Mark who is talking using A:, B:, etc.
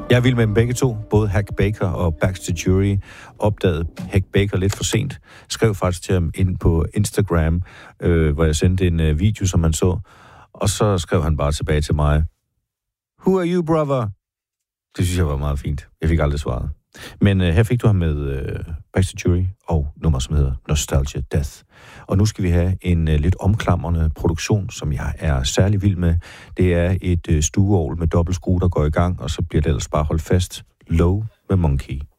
A: Jeg vil med dem begge to, både Hack Baker og Baxter Jury, opdagede Hack Baker lidt for sent. Skrev faktisk til ham ind på Instagram, hvor jeg sendte en video, som han så. Og så skrev han bare tilbage til mig, "Who are you, brother?" Det synes jeg var meget fint. Jeg fik aldrig svaret. Men her fik du ham med Baxter Jury og nummer, som hedder Nostalgia Death. Og nu skal vi have en lidt omklamrende produktion, som jeg er særlig vild med. Det er et stueorgel med dobbeltskrue, der går i gang, og så bliver det ellers bare holdt fast. Low med Monkey.